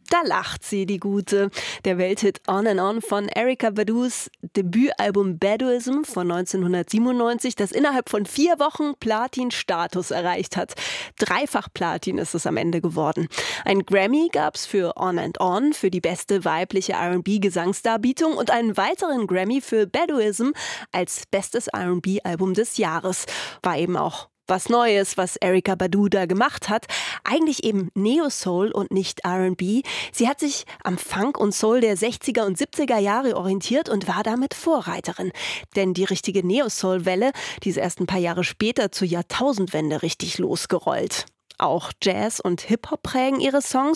Da lacht sie, die Gute. Der Welthit On and On von Erykah Badu's Debütalbum Baduizm von 1997, das innerhalb von 4 Wochen Platin-Status erreicht hat. Dreifach Platin ist es am Ende geworden. Ein Grammy gab's für On and On, für die beste weibliche R&B-Gesangsdarbietung und einen weiteren Grammy für Baduizm als bestes R&B-Album des Jahres. War eben auch was Neues, was Erykah Badu da gemacht hat. Eigentlich eben Neo-Soul und nicht R&B. Sie hat sich am Funk und Soul der 60er und 70er Jahre orientiert und war damit Vorreiterin. Denn die richtige Neo-Soul-Welle, die ist erst ein paar Jahre später zur Jahrtausendwende richtig losgerollt. Auch Jazz und Hip-Hop prägen ihre Songs.